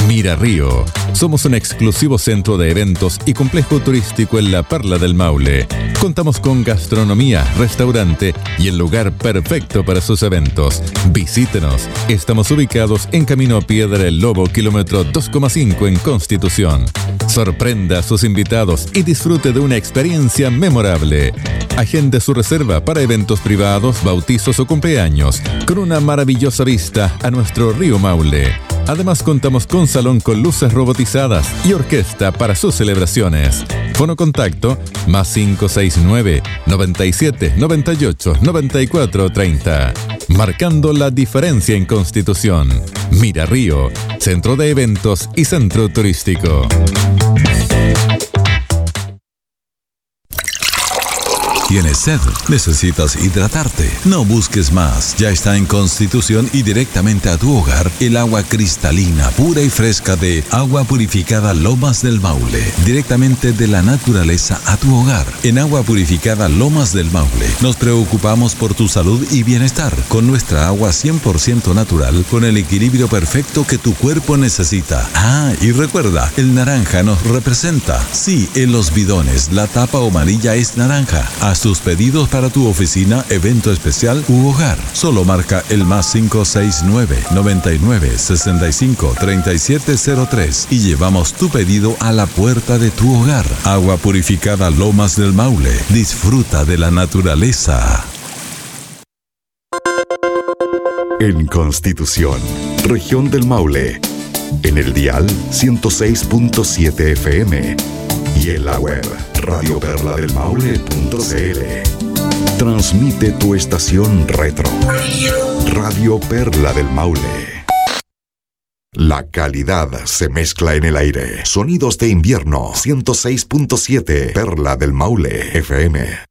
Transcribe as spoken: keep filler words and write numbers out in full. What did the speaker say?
Mira Río. Somos un exclusivo centro de eventos y complejo turístico en la Perla del Maule. Contamos con gastronomía, restaurante y el lugar perfecto para sus eventos. Visítenos. Estamos ubicados en Camino Piedra el Lobo, kilómetro dos coma cinco en Constitución. Sorprenda a sus invitados y disfrute de una experiencia memorable. Agende su reserva para eventos privados, bautizos o cumpleaños, con una maravillosa vista a nuestro río Maule. Además, contamos con salón con luces robotizadas y orquesta para sus celebraciones. Fono contacto más cinco seis nueve, noventa y siete, noventa y ocho, noventa y cuatro, treinta. Marcando la diferencia en Constitución. Mira Río, centro de eventos y centro turístico. ¿Tienes sed? ¿Necesitas hidratarte? No busques más. Ya está en Constitución y directamente a tu hogar el agua cristalina, pura y fresca de Agua Purificada Lomas del Maule. Directamente de la naturaleza a tu hogar. En Agua Purificada Lomas del Maule nos preocupamos por tu salud y bienestar con nuestra agua cien por ciento natural con el equilibrio perfecto que tu cuerpo necesita. Ah, y recuerda, el naranja nos representa. Sí, en los bidones la tapa amarilla es naranja. Haz tus pedidos para tu oficina, evento especial u hogar. Solo marca el más cinco seis nueve, noventa y nueve, sesenta y cinco, treinta y siete cero tres y llevamos tu pedido a la puerta de tu hogar. Agua Purificada Lomas del Maule. Disfruta de la naturaleza. En Constitución, región del Maule. En el dial ciento seis punto siete F M. Y en la web radio perla del maule punto c l. Transmite tu estación retro. Radio Perla del Maule. La calidad se mezcla en el aire. Sonidos de invierno. ciento seis punto siete Perla del Maule F M.